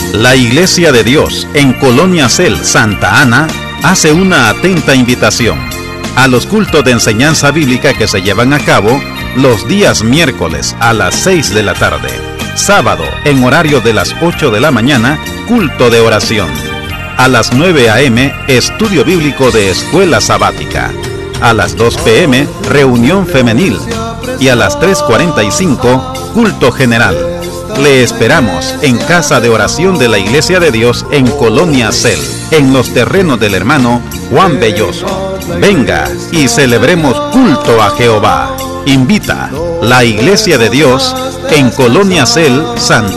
La Iglesia de Dios en Colonia Cel, Santa Ana, hace una atenta invitación a los cultos de enseñanza bíblica que se llevan a cabo los días miércoles a las 6 de la tarde, sábado en horario de las 8 de la mañana, culto de oración, a las 9 a.m. estudio bíblico de escuela sabática, a las 2 p.m. reunión femenil y a las 3:45 culto general. Le esperamos en Casa de Oración de la Iglesia de Dios en Colonia Cel, en los terrenos del hermano Juan Belloso. Venga y celebremos culto a Jehová. Invita la Iglesia de Dios en Colonia Cel, Santa